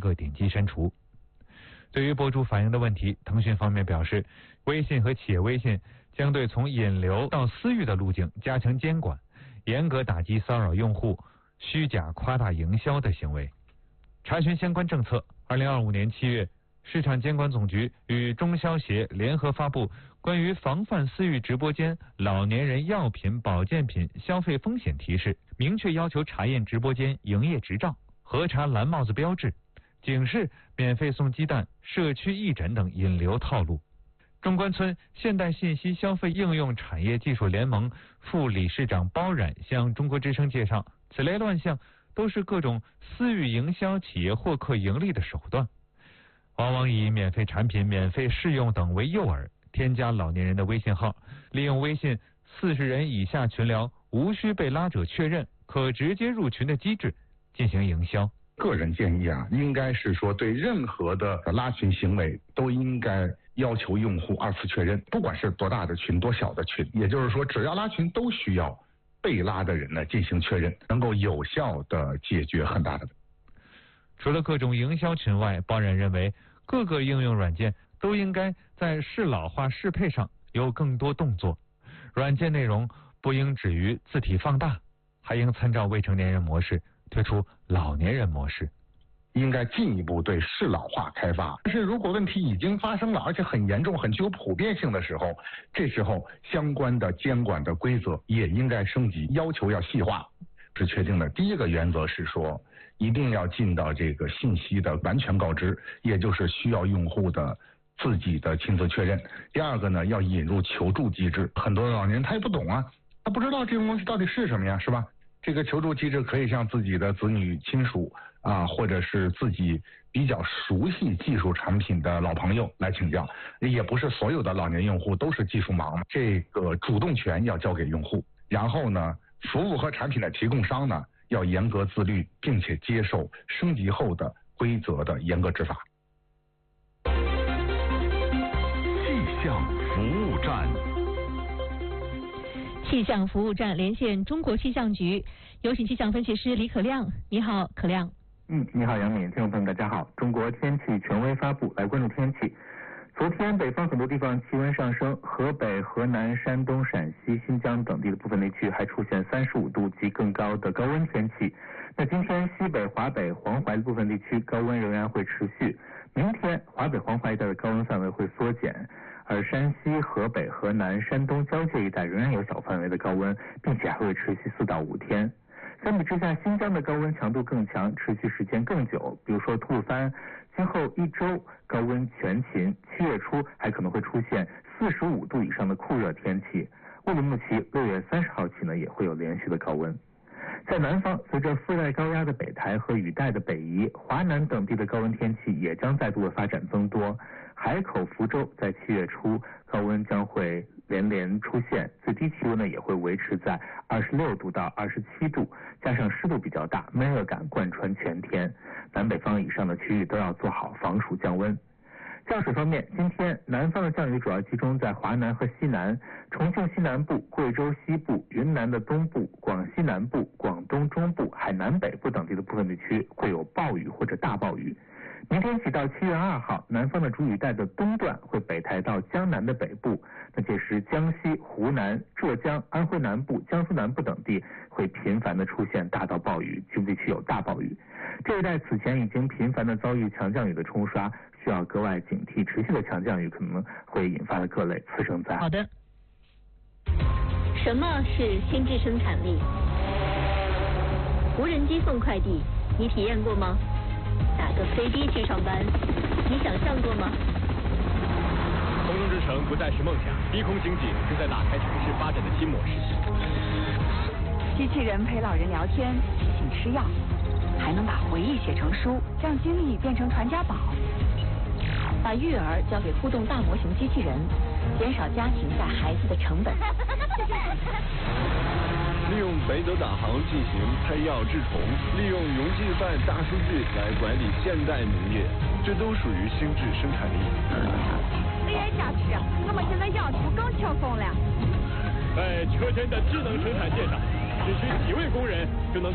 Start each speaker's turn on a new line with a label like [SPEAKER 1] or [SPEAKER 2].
[SPEAKER 1] 个顶级删除。对于博主反映的问题，腾讯方面表示，微信和企业微信将对从引流到私域的路径加强监管，严格打击骚扰用户、虚假夸大营销的行为。查询相关政策，2025年7月，市场监管总局与中消协联合发布关于防范私域直播间老年人药品、保健品消费风险提示，明确要求查验直播间营业执照，核查蓝帽子标志，警示免费送鸡蛋、社区义诊等引流套路。中关村现代信息消费应用产业技术联盟副理事长包冉向中国之声介绍，此类乱象都是各种私域营销企业获客盈利的手段，往往以免费产品、免费试用等为诱饵，添加老年人的微信号，利用微信40人以下群聊无需被拉者确认，可直接入群的机制进行营销。
[SPEAKER 2] 个人建议啊，应该是说对任何的拉群行为都应该要求用户2次确认，不管是多大的群、多小的群，也就是说，只要拉群都需要被拉的人呢进行确认，能够有效的解决很大的。
[SPEAKER 1] 除了各种营销群外，包冉认为各个应用软件都应该在适老化适配上有更多动作，软件内容不应止于字体放大，还应参照未成年人模式推出老年人模式，
[SPEAKER 2] 应该进一步对适老化开发。但是如果问题已经发生了，而且很严重、很具有普遍性的时候，这时候相关的监管的规则也应该升级，要求要细化。是确定的。第一个原则是说，一定要尽到这个信息的完全告知，也就是需要用户的自己的亲自确认。第二个呢，要引入求助机制。很多老年人他也不懂啊，他不知道这种东西到底是什么呀，是吧？这个求助机制可以向自己的子女亲属啊，或者是自己比较熟悉技术产品的老朋友来请教。也不是所有的老年用户都是技术盲，这个主动权要交给用户。然后呢，服务和产品的提供商呢，要严格自律，并且接受升级后的规则的严格执法。
[SPEAKER 3] 气象服务站。
[SPEAKER 4] 气象服务站连线中国气象局，有请气象分析师李可亮。你好，可亮。
[SPEAKER 5] 你好，杨敏，听众朋友们，大家好。中国天气权威发布，来关注天气。昨天北方很多地方气温上升，河北、河南、山东、陕西、新疆等地的部分地区还出现35度及更高的高温天气。那今天西北、华北、黄淮的部分地区高温仍然会持续，明天华北、黄淮一带的高温范围会缩减，而山西、河北、河南、山东交界一带仍然有小范围的高温，并且还会持续4到5天。相比之下，新疆的高温强度更强，持续时间更久。比如说吐蕃，今后1周高温全勤，7月初还可能会出现45度以上的酷热天气。乌鲁木齐6月30号起呢，也会有连续的高温。在南方，随着副带高压的北抬和雨带的北移，华南等地的高温天气也将再度的发展增多。海口、福州在7月初高温将会连连出现，最低气温呢也会维持在26度到27度，加上湿度比较大，闷热感贯穿全天。南北方以上的区域都要做好防暑降温。降水方面，今天南方的降雨主要集中在华南和西南，重庆西南部、贵州西部、云南的东部、广西南部、广东中部、海南北部等地的部分地区会有暴雨或者大暴雨。明天起到7月2号，南方的主雨带的东段会北抬到江南的北部，那届时江西、湖南、浙江、安徽南部、江苏南部等地会频繁的出现大到暴雨，局部地区有大暴雨。这一带此前已经频繁的遭遇强降雨的冲刷，需要格外警惕持续的强降雨可能会引发的各类次生灾害。
[SPEAKER 4] 好的。什么是心智生产力？无人机送快递，你体验过吗？打个飞机去上班，你想象过吗？
[SPEAKER 6] 空中之城不再是梦想，低空经济正在打开城市发展的新模式。
[SPEAKER 7] 机器人陪老人聊天，提醒吃药，还能把回忆写成书，让经历变成传家宝。把育儿交给互动大模型机器人，减少家庭带孩子的成本。
[SPEAKER 6] 利用北斗导航进行配药治虫，利用云计算大数据来管理现代农业，这都属于心智生产力。
[SPEAKER 7] AI 驾驶，我们现在要出更轻松了。
[SPEAKER 6] 在车间的智能生产线上，只需几位工人就能